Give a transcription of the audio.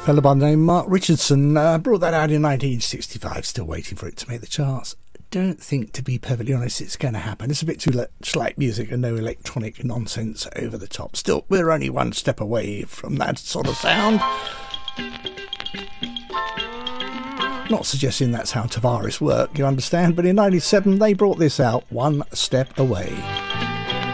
Fellow by the name Mark Richardson brought that out in 1965, still waiting for it to make the charts. Don't think, to be perfectly honest, it's going to happen. It's a bit too light music and no electronic nonsense over the top. Still, we're only one step away from that sort of sound. Not suggesting that's how Tavares work, you understand, but in 97 they brought this out, One Step Away.